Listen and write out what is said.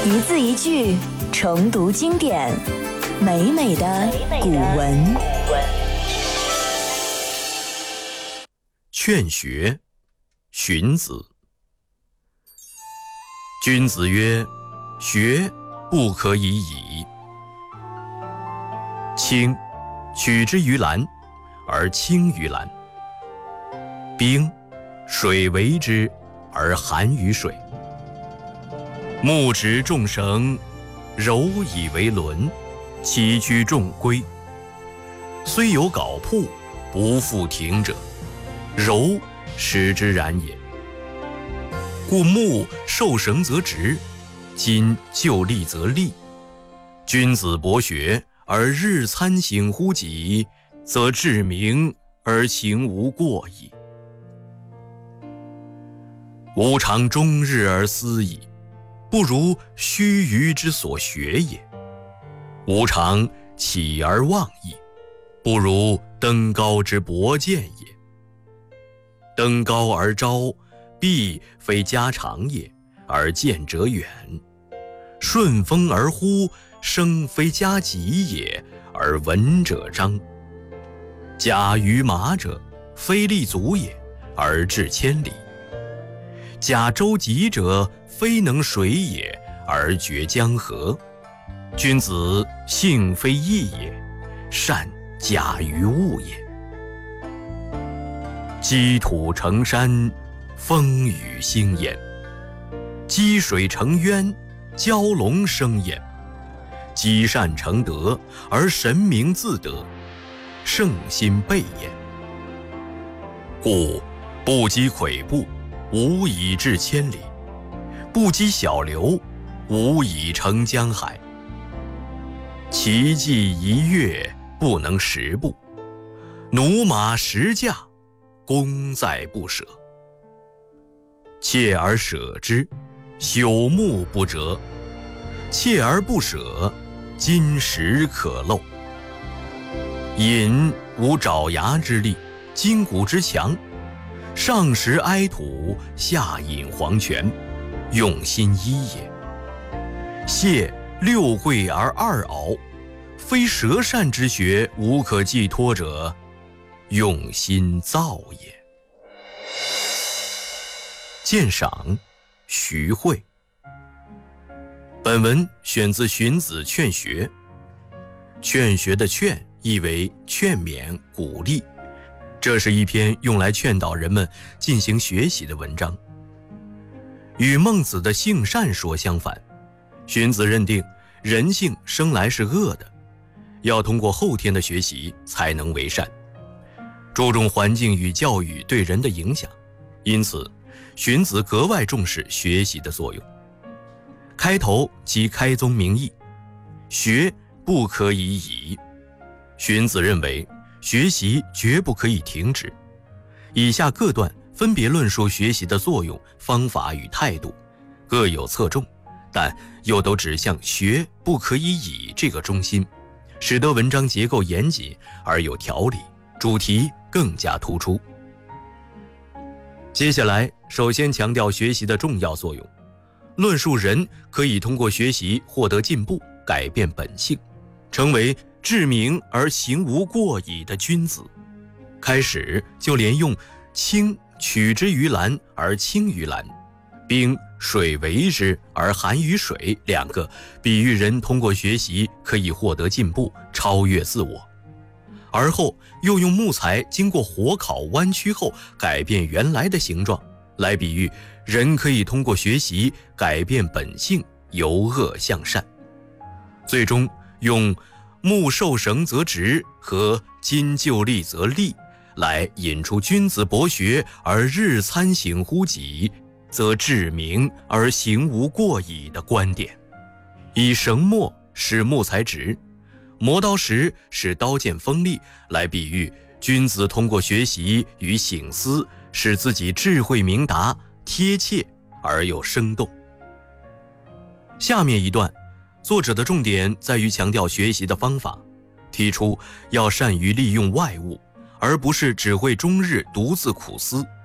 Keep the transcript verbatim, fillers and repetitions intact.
一字一句重读经典，美美的古文。 劝学，荀子。君子曰：学不可以已。青，取之于蓝，而清于蓝。冰，水为之，而寒于水。木直重绳，柔以为轮，崎岖重规。虽有槁铺，不复停者，柔使之然也。故木受绳则直，金就立则立。君子博学而日参省乎己，则志明而行无过矣。吾尝终日而思矣，不如须臾之所学也。吾尝起而望矣，不如登高之博见也。登高而招，必非家常也，而见者远；顺风而呼，声非家己也，而闻者彰。驾于马者，非立足也，而致千里；驾舟楫者，非能水也，而绝江河。君子性非异也，善假于物也。积土成山，风雨兴焉；积水成渊，蛟龙生焉。积善成德，而神明自得，圣心备焉。故不积跬步，无以至千里；不积小流，无以成江海。骐骥一跃，不能十步；驽马十驾，功在不舍。锲而舍之，朽木不折；锲而不舍，金石可镂。隐无爪牙之力，筋骨之强。上食埃土，下饮黄泉，用心一也。谢六跪而二螯，非舌善之学无可寄托者，用心造也。鉴赏，徐惠。本文选自荀子《劝学》。劝学的劝意为劝勉、鼓励，这是一篇用来劝导人们进行学习的文章。与孟子的性善说相反，荀子认定人性生来是恶的，要通过后天的学习才能为善，注重环境与教育对人的影响，因此荀子格外重视学习的作用。开头即开宗明义，学不可以已。荀子认为学习绝不可以停止。以下各段分别论述学习的作用、方法与态度，各有侧重，但又都指向学不可以已这个中心，使得文章结构严谨而有条理，主题更加突出。接下来首先强调学习的重要作用，论述人可以通过学习获得进步，改变本性，成为志明而行无过矣的君子。开始就连用青取之于蓝而清于蓝，冰水为之而寒于水两个比喻人通过学习可以获得进步，超越自我。而后又用木材经过火烤弯曲后改变原来的形状，来比喻人可以通过学习改变本性，由恶向善。最终用木受绳则直和金就立则立来引出君子博学而日参省乎己，则志明而行无过矣的观点。以绳墨使木材直，磨刀石使刀剑锋利，来比喻君子通过学习与省思，使自己智慧明达、贴切而又生动。下面一段，作者的重点在于强调学习的方法，提出要善于利用外物，而不是只会终日独自苦思。